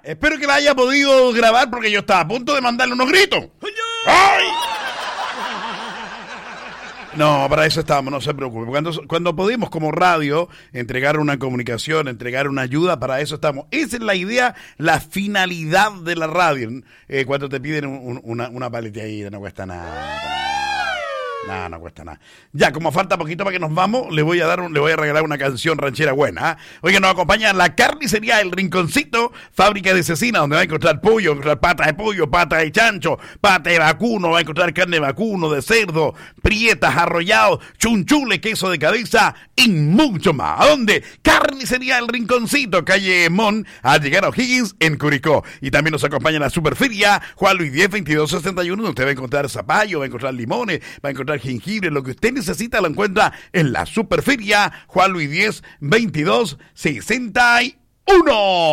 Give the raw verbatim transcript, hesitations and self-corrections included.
espero que la haya podido grabar porque yo estaba a punto de mandarle unos gritos. ¡Ay! No, para eso estábamos, no se preocupe. Cuando, cuando podemos como radio entregar una comunicación, entregar una ayuda, para eso estamos. Esa es la idea, la finalidad de la radio. Eh, cuando te piden un, un, una, una paleteadita, no cuesta nada. No, no cuesta nada. Ya, como falta poquito para que nos vamos, le voy a dar un, le voy a regalar una canción ranchera buena. ¿eh? Oiga, nos acompaña la carnicería El Rinconcito, fábrica de cecina, donde va a encontrar pollo, encontrar patas de pollo, patas de chancho, pata de vacuno, va a encontrar carne de vacuno, de cerdo, prietas, arrollados, chunchule, queso de cabeza y mucho más. ¿A dónde? Carnicería El Rinconcito, calle Mon, al llegar a O'Higgins, en Curicó. Y también nos acompaña la Superferia Juan Luis diez, veintidós sesenta y uno, donde usted va a encontrar zapallo, va a encontrar limones, va a encontrar jengibre, lo que usted necesita lo encuentra en la Superferia Juan Luis diez, veintidós sesenta y uno.